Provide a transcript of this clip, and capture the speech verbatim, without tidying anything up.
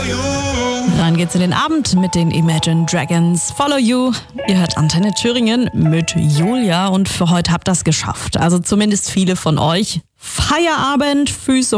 Dann geht's in den Abend mit den Imagine Dragons. Follow You. Ihr hört Antenne Thüringen mit Julia und für heute habt ihr das geschafft. Also zumindest viele von euch. Feierabend, Füße